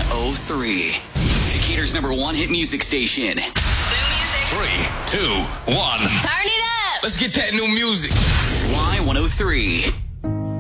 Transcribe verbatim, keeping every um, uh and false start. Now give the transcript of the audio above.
oh three. Decatur's number one hit music station. New music. Three, two, one. Turn it up. Let's get that new music. Y one oh three.